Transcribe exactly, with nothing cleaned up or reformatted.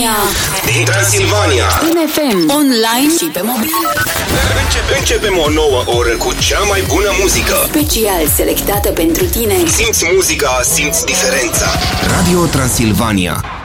Din Transilvania, în F M, online și pe mobil. Începe, începem o nouă oră cu cea mai bună muzică, Special selectată pentru tine. simți muzica, simți diferența. Radio Transilvania.